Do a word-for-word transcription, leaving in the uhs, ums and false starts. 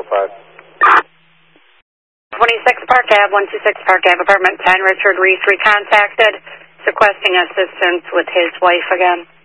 five. twenty-six Park Ave, one two six Park Ave, apartment ten. Richard Reese recontacted, requesting assistance with his wife again.